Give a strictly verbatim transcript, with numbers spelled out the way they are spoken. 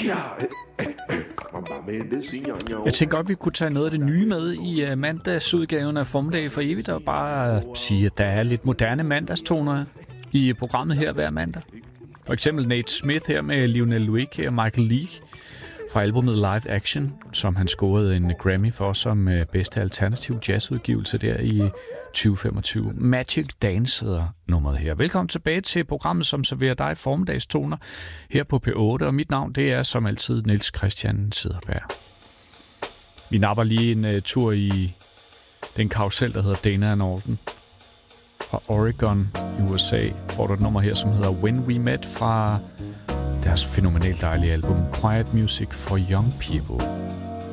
Jeg tænker godt, vi kunne tage noget af det nye med i mandagsudgaven af Formiddag for Evigt, og bare sige, at der er lidt moderne mandagstoner i programmet her hver mandag. For eksempel Nate Smith her med Lionel Louis og Michael Leake fra albumet Live Action, som han scorede en Grammy for som bedste alternativ jazzudgivelse der i tyve femogtyve. Magic Dance hedder nummeret her. Velkommen tilbage til programmet, som serverer dig formiddagstoner her på P otte, og mit navn det er som altid Niels Christian Cederberg. Vi napper lige en uh, tur i den karusel, der hedder Dana and Orton. Fra Oregon i U S A får du et nummer her, som hedder When We Met fra deres fænomenalt dejlige album Quiet Music for Young People.